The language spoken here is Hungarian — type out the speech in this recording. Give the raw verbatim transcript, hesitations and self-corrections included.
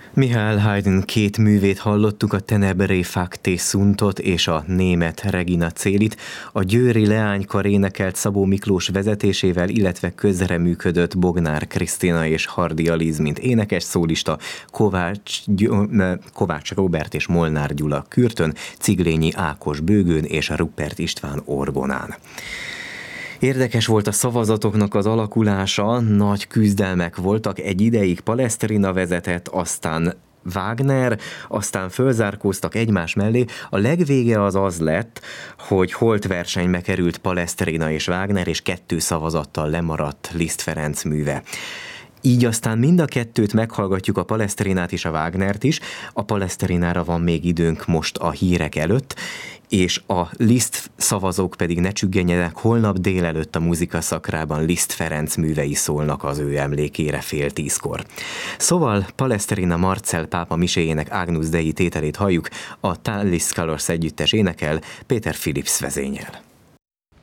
Mihály Haydn két művét hallottuk, a Tenebrae Facte Suntot és a német Regina Coelit. A győri leánykar énekelt Szabó Miklós vezetésével, illetve közreműködött Bognár Krisztina és Hardy Aliz, mint énekes szólista, Kovács, Kovács Róbert és Molnár Gyula kürtön, Ciglényi Ákos bőgőn és Ruppert István orgonán. Érdekes volt a szavazatoknak az alakulása, nagy küzdelmek voltak, egy ideig Palestrina vezetett, aztán Wagner, aztán fölzárkóztak egymás mellé. A legvége az az lett, hogy holtversenybe került Palestrina és Wagner, és kettő szavazattal lemaradt Liszt Ferenc műve. Így aztán mind a kettőt meghallgatjuk, a Palestrinát és a Wagnert is. A Palestrinára van még időnk most a hírek előtt, és a Liszt szavazók pedig ne csüggyenjenek, holnap délelőtt a Muzika Szakrában Liszt Ferenc művei szólnak az ő emlékére fél tízkor. Szóval Palestrina Marcell pápa miséjének Agnus Dei tételét halljuk, a Tallis Scholars együttes énekel, Péter Philips vezényel.